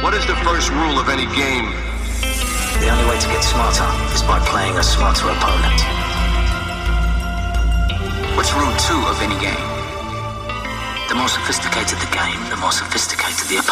What is the first rule of any game? The only way to get smarter is by playing a smarter opponent. What's rule 2 of any game? The more sophisticated the game, the more sophisticated the opponent.